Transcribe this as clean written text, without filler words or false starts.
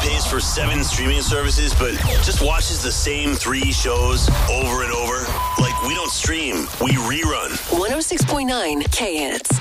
pays for 7 streaming services, but just watches the same 3 shows over and over? Like, we don't stream, we rerun. 106.9 K-Hits.